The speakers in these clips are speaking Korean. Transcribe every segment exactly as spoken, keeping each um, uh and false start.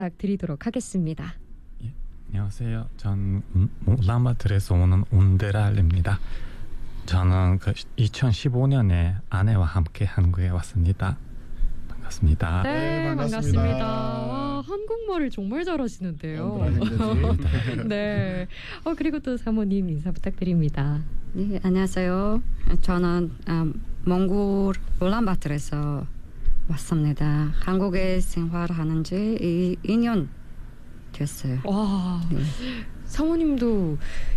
드리도록 하겠습니다. 예, 안녕하세요. 전 울란바토르에서 오는 온데랄입니다. 저는 그 이천십오 년에 아내와 함께 한국에 왔습니다. 반갑습니다. 네, 네, 반갑습니다. 반갑습니다. 와, 한국말을 정말 잘하시는데요. 어, 네. 어, 그리고 또 사모님 인사 부탁드립니다. 네, 안녕하세요. 저는 아, 몽골 울란바토르에서 왔습니다. 한국에 생활하는 지 이 년 됐어요. 와, 네. 사모님도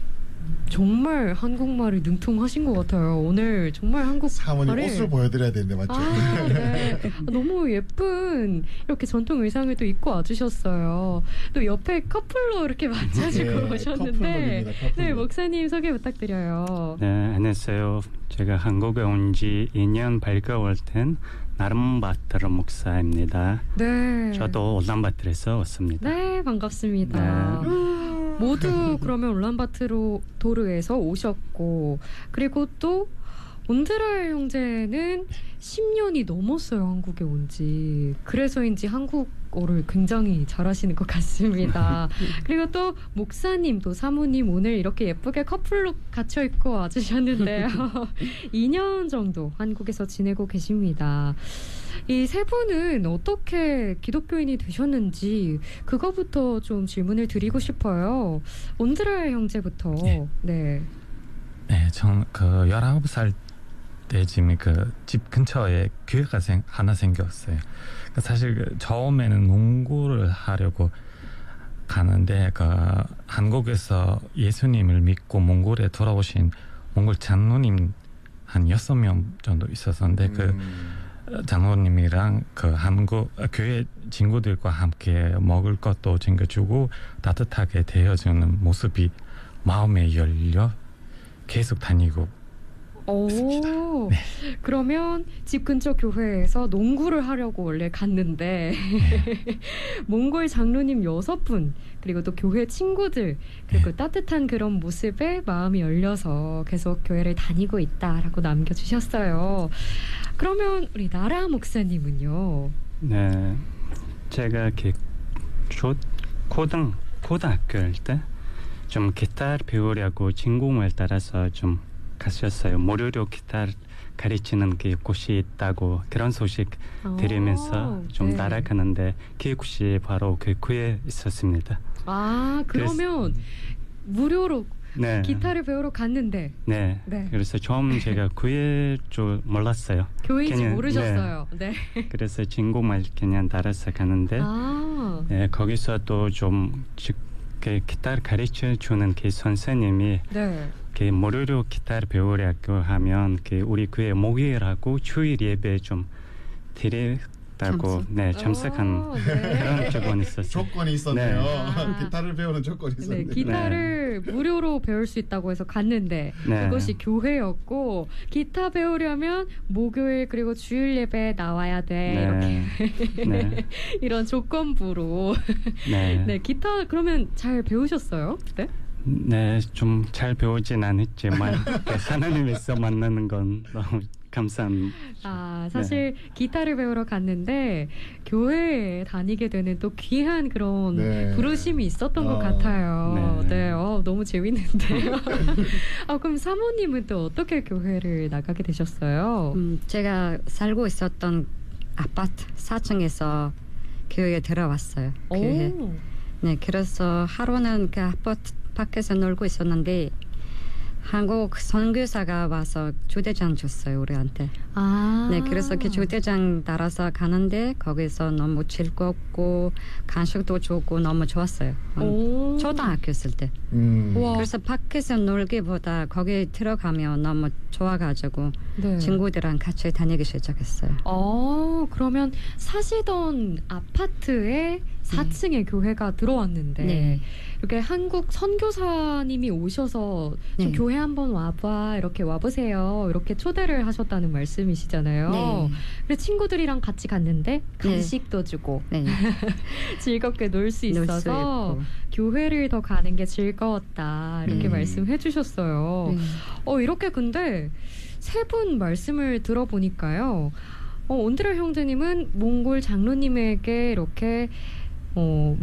정말 한국말이 능통하신 것 같아요. 오늘 정말 한국 사모님 말을- 옷을 보여드려야 되는데 맞죠? 아, 네. 너무 예쁜 이렇게 전통 의상을 또 입고 와주셨어요. 또 옆에 커플로 이렇게 맞춰주고 네, 오셨는데, 커플룩입니다, 커플룩. 네, 목사님 소개 부탁드려요. 네, 안녕하세요. 제가 한국에 온 지 이 년 팔 개월 된 나름바트르 목사입니다. 네. 저도 울란바토르에서 왔습니다. 네, 반갑습니다. 모두 그러면 울란바토르에서 오셨고, 그리고 또 온드랄 형제는 십 년이 넘었어요, 한국에 온지. 그래서인지 한국어를 굉장히 잘하시는 것 같습니다. 그리고 또 목사님, 또 사모님 오늘 이렇게 예쁘게 커플룩 갖춰 입고 와주셨는데요. 이 년 정도 한국에서 지내고 계십니다. 이 세 분은 어떻게 기독교인이 되셨는지 그거부터 좀 질문을 드리고 싶어요. 온드랄 형제부터. 예. 네. 네, 전그 열아홉 살 때쯤에 그 집 근처에 교회가 생, 하나 생겼어요. 그 사실 그 처음에는 농구를 하려고 가는데 그 한국에서 예수님을 믿고 몽골에 돌아오신 몽골 장로님 한 여섯 명 정도 있었는데 그 음. 장로님이랑 그 한국 교회 친구들과 함께 먹을 것도 챙겨주고 따뜻하게 대해주는 모습이 마음에 열려 계속 다니고 오, 네. 그러면 집 근처 교회에서 농구를 하려고 원래 갔는데 몽골 장로님 여섯 분 그리고 또 교회 친구들 그리고 네. 따뜻한 그런 모습에 마음이 열려서 계속 교회를 다니고 있다라고 남겨주셨어요. 그러면 우리 나라 목사님은요? 네, 제가 그 초, 고등 고등학교 때 좀 기타 배우려고 전공을 따라서 좀 갔었어요. 무료로 기타 가르치는 그 곳이 있다고 그런 소식 들으면서 아, 좀 네. 따라가는데 그 곳이 바로 그 교회에 있었습니다. 아, 그러면 무료로 네. 기타를 배우러 갔는데 네. 네. 그래서 처음 제가 교회 줄 몰랐어요. 교회인지 그냥- 모르셨어요. 네. 그래서 전공을 그냥 따라서 가는데 아, 네, 거기서 또좀 그 기타를 가르쳐 주는 그 선생님이 네. 그 무료로 기타를 배우려고 하면 그 우리 교회 목요일하고 주일 예배 좀 드리다고 참석. 네 참석한 어, 네. 그런 조건이 있었어요. 조건이 있었네요. 네. 아. 기타를 배우는 조건이 네, 있었네요. 기타를 무료로 배울 수 있다고 해서 갔는데 네. 그것이 교회였고 기타 배우려면 목요일 그리고 주일 예배에 나와야 돼 이렇게 네. 이런 조건부로 네. 네 기타 그러면 잘 배우셨어요? 네? 네, 좀 잘 배우진 않았지만 그 하나님에서 만나는 건 너무 감사한. 아 사실 기타를 배우러 갔는데 교회에 다니게 되는 또 귀한 그런 네. 부르심이 있었던 것 어, 같아요. 네, 네. 어, 너무 재밌는데요. 아 그럼 사모님은 또 어떻게 교회를 나가게 되셨어요? 음, 제가 살고 있었던 아파트 사 층에서 교회에 들어왔어요. 교회. 오, 네, 그래서 하루는 그 아파트 밖에서 놀고 있었는데 한국 선교사가 와서 주대장 줬어요 우리한테. 아, 네, 그래서 그 주대장 따라서 가는데 거기서 너무 즐겁고 간식도 주고 너무 좋았어요. 오, 초등학교 있을 때. 음. 와, 그래서 밖에서 놀기보다 거기 들어가면 너무 좋아가지고 네. 친구들이랑 같이 다니기 시작했어요. 어, 그러면 사시던 아파트에 사 층에 교회가 들어왔는데 네. 이렇게 한국 선교사님이 오셔서 좀 네. 교회 한번 와봐 이렇게 와보세요 이렇게 초대를 하셨다는 말씀이시잖아요. 네. 그래서 친구들이랑 같이 갔는데 간식도 주고 네. 즐겁게 놀 수 놀 수 있어서 있고. 교회를 더 가는 게 즐거웠다 이렇게 네. 말씀해 주셨어요. 네. 어 이렇게 근데 세 분 말씀을 들어보니까요. 어, 온드랄 형제님은 몽골 장로님에게 이렇게 어,